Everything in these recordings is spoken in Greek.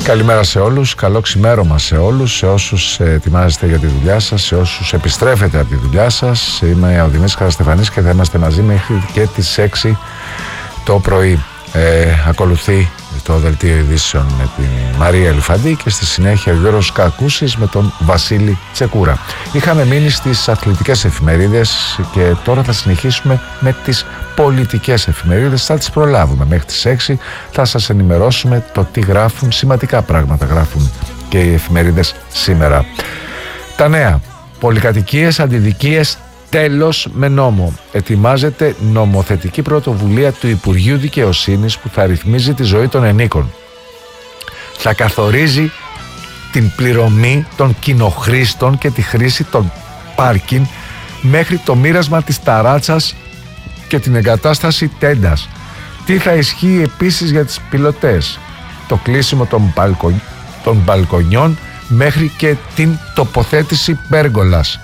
Καλημέρα σε όλους, καλό ξημέρωμα σε όλους, σε όσους ετοιμάζεστε για τη δουλειά σας, σε όσους επιστρέφετε από τη δουλειά σας. Είμαι ο Δημήτρης Χαραστεφανής και θα είμαστε μαζί μέχρι και τις 6 το πρωί. Ακολουθεί το δελτίο ειδήσεων με την Μαρία Ελφαντή και στη συνέχεια ο Γιώργος Κακούσης με τον Βασίλη Τσεκούρα. Είχαμε μείνει στις αθλητικές εφημερίδες και τώρα θα συνεχίσουμε με τις πολιτικές εφημερίδες. Θα τις προλάβουμε μέχρι τις 6. Θα σας ενημερώσουμε το τι γράφουν, σημαντικά πράγματα γράφουν και οι εφημερίδες σήμερα. Τα νέα: πολυκατοικίες, αντιδικίες, τέλος με νόμο. Ετοιμάζεται νομοθετική πρωτοβουλία του Υπουργείου Δικαιοσύνης που θα ρυθμίζει τη ζωή των ενίκων. Θα καθορίζει την πληρωμή των κοινοχρήστων και τη χρήση των πάρκιν μέχρι το μοίρασμα της ταράτσας και την εγκατάσταση τέντας. Τι θα ισχύει επίσης για τις πιλωτές? Το κλείσιμο των μπαλκονιών μέχρι και την τοποθέτηση πέργολας.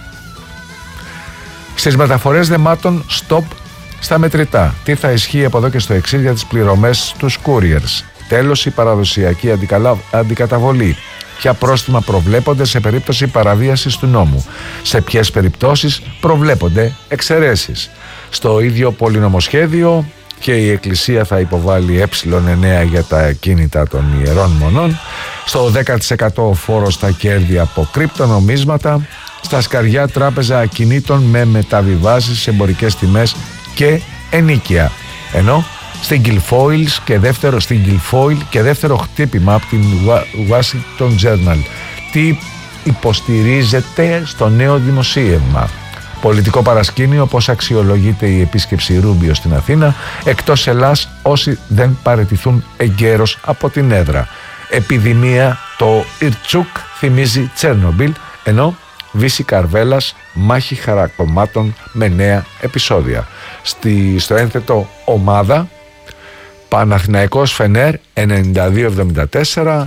Στις μεταφορές δεμάτων, stop στα μετρητά. Τι θα ισχύει από εδώ και στο εξής για τις πληρωμές στους couriers? Τέλος, η παραδοσιακή αντικαταβολή. Ποια πρόστιμα προβλέπονται σε περίπτωση παραβίασης του νόμου? Σε ποιες περιπτώσεις προβλέπονται εξαιρέσεις? Στο ίδιο πολυνομοσχέδιο και η Εκκλησία θα υποβάλει ε9 για τα ακίνητα των Ιερών Μονών. Στο 10% φόρο στα κέρδη από κρυπτονομίσματα. Στα σκαριά τράπεζα ακινήτων με μεταβιβάσεις σε εμπορικές τιμές και ενίκεια. Ενώ στην Guilfoyle και δεύτερο χτύπημα από την Washington Journal. Τι υποστηρίζεται στο νέο δημοσίευμα? Πολιτικό παρασκήνιο, πώς αξιολογείται η επίσκεψη Ρούμπιο στην Αθήνα? Εκτός Ελλάς όσοι δεν παραιτηθούν εγκαίρως από την έδρα. Επιδημία, το Ιρτσούκ θυμίζει Τσέρνομπιλ, ενώ Βύση Καρβέλας, μάχη χαρακομμάτων με νέα επεισόδια. Στο ένθετο ομάδα, Παναθηναϊκός Φενέρ 92-74,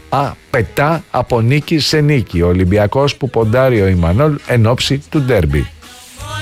πετά από νίκη σε νίκη. Ο Ολυμπιακός που ποντάρει ο Ιμανόλ εν ώψη του ντέρμπι.